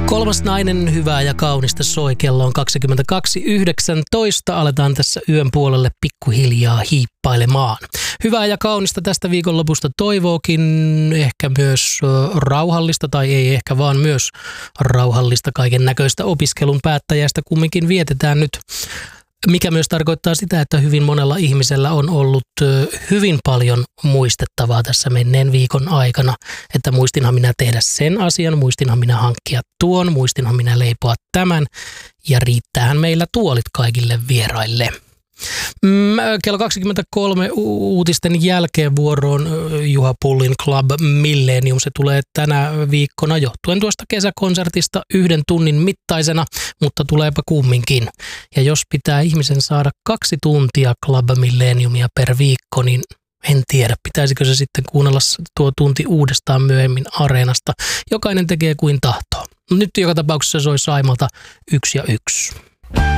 Kolmas nainen, hyvää ja kaunista soi. Kello on 22.19. Aletaan tässä yön puolelle pikkuhiljaa hiippailemaan. Hyvää ja kaunista tästä viikonlopusta toivookin, ehkä myös rauhallista, tai ei ehkä vaan myös rauhallista kaiken näköistä opiskelun päättäjästä kumminkin vietetään nyt. Mikä myös tarkoittaa sitä, että hyvin monella ihmisellä on ollut hyvin paljon muistettavaa tässä menneen viikon aikana. Että muistinhan minä tehdä sen asian, muistinhan minä hankkia tuon, muistinhan minä leipoa tämän ja riittäähän meillä tuolit kaikille vieraille. Kello 23 uutisten jälkeen vuoroon Juha Pullin Club Millennium. Se tulee tänä viikkona johtuen tuosta kesäkonsertista 1 tunnin mittaisena, mutta tuleepa kumminkin. Ja jos pitää ihmisen saada 2 tuntia Club Millenniumia per viikko, niin en tiedä, pitäisikö se sitten kuunnella tuo tunti uudestaan myöhemmin Areenasta. Jokainen tekee kuin tahtoo. Nyt joka tapauksessa soi Saimalta 1 ja 1.